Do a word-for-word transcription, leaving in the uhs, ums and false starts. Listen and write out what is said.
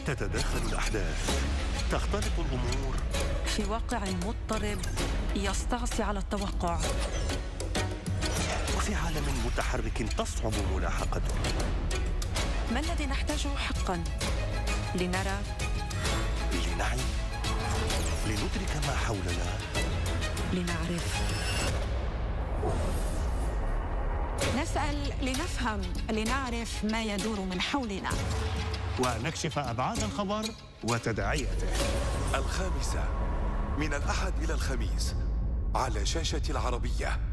تتداخل الأحداث، تختلط الأمور في واقع مضطرب يستعصي على التوقع، وفي عالم متحرك تصعب ملاحقته. ما الذي نحتاجه حقاً لنرى، لنعي، لندرك ما حولنا، لنعرف، نسأل لنفهم، لنعرف ما يدور من حولنا، ونكشف أبعاد الخبر وتداعياته. الخامسة من الأحد إلى الخميس على شاشة العربية.